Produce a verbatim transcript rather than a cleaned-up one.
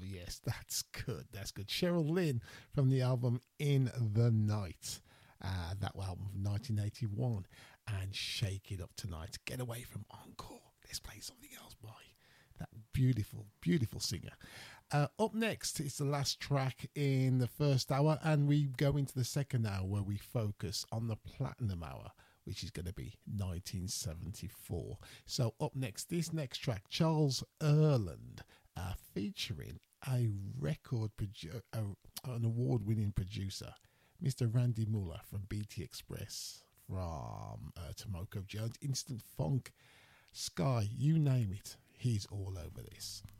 yes, that's good. That's good. Cheryl Lynn from the album In the Night. Uh, that album from nineteen eighty-one. And Shake It Up Tonight. Get away from Encore. Let's play something else by that beautiful, beautiful singer. Uh, up next, it's the last track in the first hour, and we go into the second hour where we focus on the Platinum Hour, which is going to be nineteen seventy-four. So up next, this next track, Charles Earland, uh, featuring a record produ- uh, an award-winning producer, Mister Randy Muller from B T Express, from uh, Tomoko Jones, Instant Funk, Sky, you name it, he's all over this.